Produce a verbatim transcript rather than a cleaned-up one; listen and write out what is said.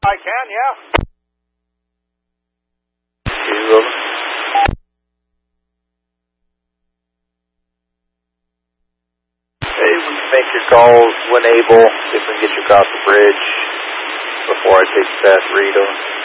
I can, yeah. Two of them. Hey, we make your calls when able. See if we can get you across the bridge before I take fast read on.